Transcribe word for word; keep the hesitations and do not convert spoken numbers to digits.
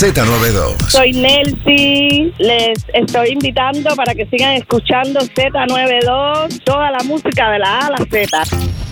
Z noventa y dos. Soy Nelcy, les estoy invitando para que sigan escuchando Z noventa y dos, toda la música de la A a la Z.